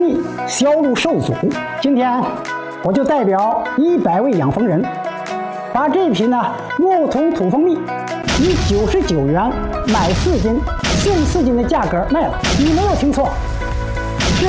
销路受阻。今天我就代表100位养蜂人，把这瓶木桶土蜂蜜以99元买4斤送4斤的价格卖了。你没有听错，是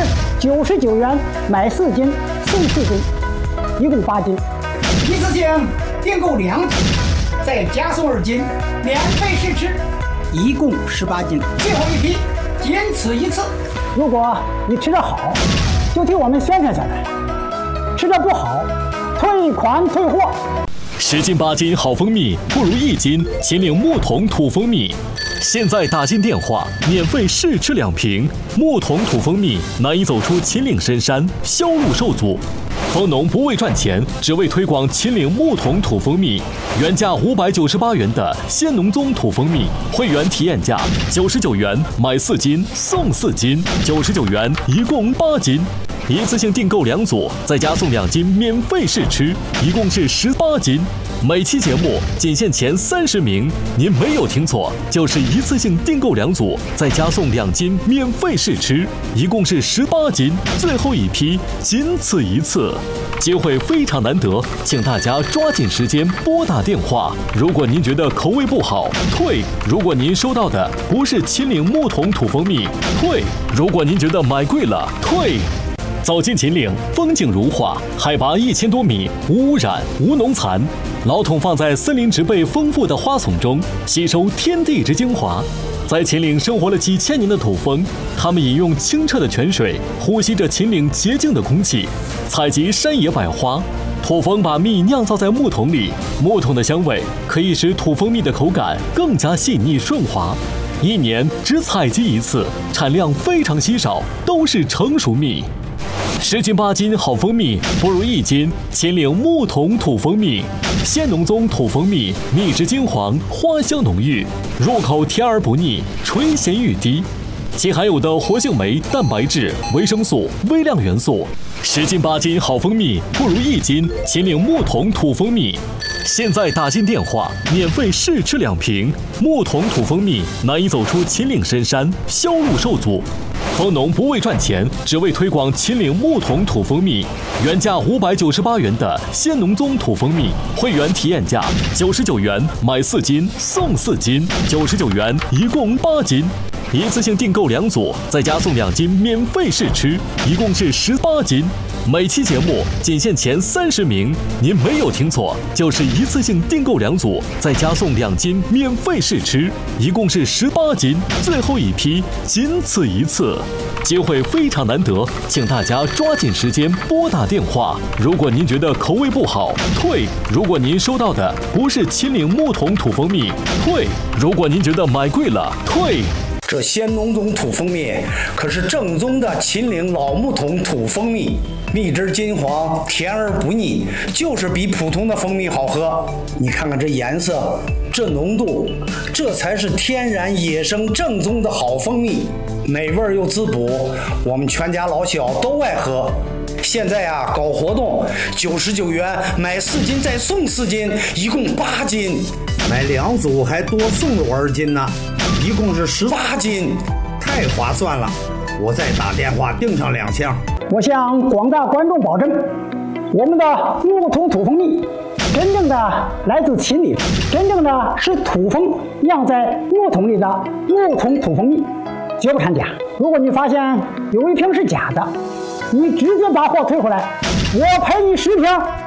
99元买4斤送4斤，一共8斤。一次性订购2斤，再加送2斤，免费试吃，一共18斤。最后一批，仅此一次。如果你吃得好，就替我们宣传下来；吃得不好，退款退货。 10斤8斤好蜂蜜不如1斤秦岭木桶土蜂蜜。现在打进电话，免费试吃2瓶木桶土蜂蜜，难以走出秦岭深山，销路受阻。蜂农不为赚钱，只为推广秦岭木桶土蜂蜜。原价598元的鲜农宗土蜂蜜，会员体验价99元买4斤送4斤，99元一共8斤。一次性订购2组，再加送2斤免费试吃，一共是18斤。每期节目仅限前30名，您没有听错，就是一次性订购2组，再加送2斤免费试吃，一共是18斤。最后一批，仅此一次，机会非常难得，请大家抓紧时间拨打电话。如果您觉得口味不好，退；如果您收到的不是秦岭木桶土蜂蜜，退；如果您觉得买贵了，退。走进秦岭，风景如画，海拔1000多米，无污染，无农残。老桶放在森林植被丰富的花丛中，吸收天地之精华。在秦岭生活了几千年的土蜂，它们饮用清澈的泉水，呼吸着秦岭洁净的空气，采集山野百花。土蜂把蜜酿造在木桶里，木桶的香味可以使土蜂蜜的口感更加细腻顺滑。1年只采集1次，产量非常稀少，都是成熟蜜。10斤8斤好蜂蜜不如1斤秦岭木桶土蜂蜜。鲜农宗土蜂蜜，蜜质金黄，花香浓郁，入口甜而不腻，醇咸欲滴。其含有的活性酶、蛋白质、维生素、微量元素。10斤8斤好蜂蜜不如1斤秦岭木桶土蜂蜜。现在打进电话，免费试吃2瓶木桶土蜂蜜，难以走出秦岭深山，销路受阻。蜂农不为赚钱，只为推广秦岭木桶土蜂蜜。原价598元的鲜农宗土蜂蜜，会员体验价99元买4斤送4斤，99元一共8斤。一次性订购2组，再加送2斤免费试吃，一共是18斤。每期节目仅限前30名，您没有听错，就是一次性订购2组，再加送2斤免费试吃，一共是18斤。最后一批，仅此一次，机会非常难得，请大家抓紧时间拨打电话。如果您觉得口味不好，退；如果您收到的不是秦岭木桶土蜂蜜，退；如果您觉得买贵了，退。 这鲜农宗土蜂蜜可是正宗的秦岭老木桶土蜂蜜，蜜汁金黄，甜而不腻，就是比普通的蜂蜜好喝。你看看这颜色，这浓度，这才是天然野生正宗的好蜂蜜，美味又滋补，我们全家老小都爱喝。现在搞活动，99元买4斤再送4斤，一共8斤， 买2组还多送我2斤呢，一共是18斤，太划算了！我再打电话订上2箱。 我向广大观众保证，我们的木桶土蜂蜜真正的来自秦岭，真正的是土蜂酿在木桶里的木桶土蜂蜜，绝不掺假。如果你发现有一瓶是假的，你直接把货退回来，我赔你10瓶。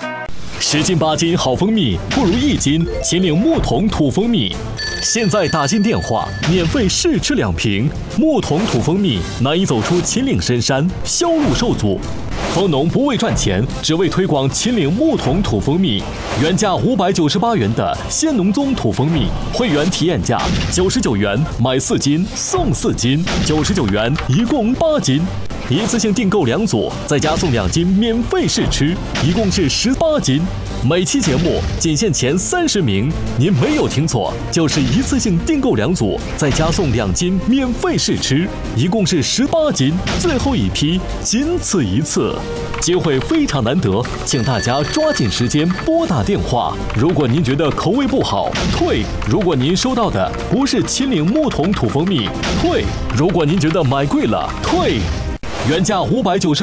10斤8斤好蜂蜜不如1斤秦岭木桶土蜂蜜。现在打进电话，免费试吃2瓶木桶土蜂蜜，难以走出秦岭深山，销路受阻。蜂农不为赚钱，只为推广秦岭木桶土蜂蜜。原价598元的鲜农宗土蜂蜜，会员体验价99元买4斤送4斤，99元一共8斤。一次性订购2组，再加送2斤免费试吃，一共是18斤。每期节目仅限前30名，您没有听错，就是一次性订购2组，再加送2斤免费试吃，一共是18斤。最后一批，仅此一次，机会非常难得，请大家抓紧时间拨打电话。如果您觉得口味不好，退；如果您收到的不是秦岭木桶土蜂蜜，退；如果您觉得买贵了，退。原价598